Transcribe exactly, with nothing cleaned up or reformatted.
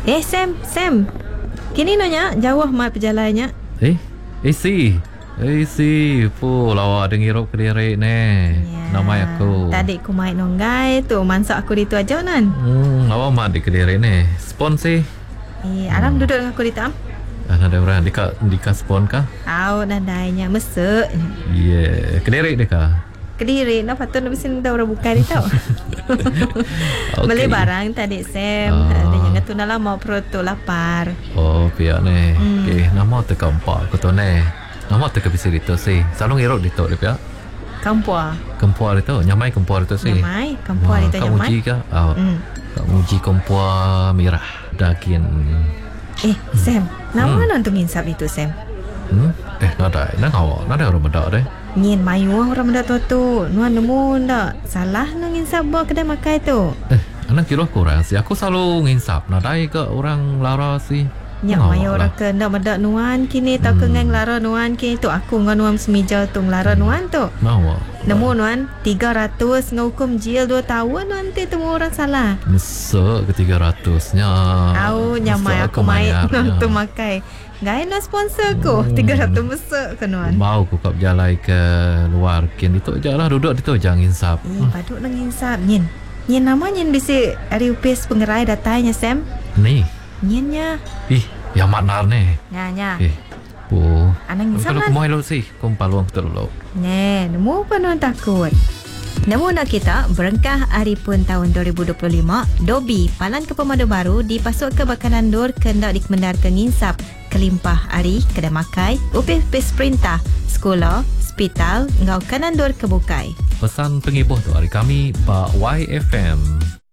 Eh Sam, Sam. Kini nanya jauh mat perjalannya. Eh, eh si. Eh si, pu lawa ada ngirup ke diri ni. Ya, Nama aku. Tadi aku main nonggai tu, mansak aku di tu aja nan. Hmm, lawa mat di ke diri ni. Spon si. Eh, aram hmm. duduk dengan aku di tam. Ada orang di ka di ka spon kah? Au nadainya mesek. Yeah, ke diri dia kah? Kediri, nak patut nak mesti dah orang buka dia tau. Okay. Beli barang tadi Sam. Ah. Dia jangan tu nak lama perut tu lapar. Oh, pihak ni. Hmm. Okay, nama tu keempat aku tu ni. Nama tu kebisi itu si. Selalu ngirup di tu dia pihak. Kampua. Kempuar itu, nyamai kempuar itu si. Nyamai, kampua itu Kak nyamai. uji kah? Oh, Hmm. Kak uji kempuar merah. Dakin. Eh, Sam, nama Hmm. hmm. nonton insap itu Sam. Hmm? Eh, nada, nak awak, nada orang benda deh. Nyin mayu orang benda tu tu. Nuan nemu ndak? Salah nang insap bawa kedai makai tu. Eh, anak kira kurang sih. Aku selalu nginsap. Nadai ke orang lara sih. Nyak mayu orang ke ndak mendak nuan kini tak hmm. kengeng lara nuan kini tu aku ngan nuan semija tu lara hmm. nuan tu. Nawa. Nemu nuan tiga ratus ngahukum jil dua tahun nanti temu orang salah. Mesek ke tiga ratusnya. Au nyamai aku main tu makai. Gaya nak sponsor ku hmm. tiga ratus mesek ke nuan. Mau ku kap jalai ke luar kin itu je lah duduk di tu jangan insap. Eh, hmm. paduk nang insap nyin. Nyin nama nyin bisi ari upis pengerai datanya Sam. Ni. Nyinnya. Ih, yang maknar ni. Nya nya. Eh. Bu. Anang insap kalau lah. ku mau sih, ku paluang betul lo. Ne, nemu apa nuan takut. Nemu nak kita berengkah hari pun tahun dua ribu dua puluh lima, Dobi Palan ke Pemadu Baru dipasuk ke Bakanan Dur kendak dikemendar ke nginsap kelimpah hari kedai makai, upis-upis perintah, sekolah, hospital, ngau kanan dur kebukai. Pesan pengibuh tu hari kami Pak Y F M.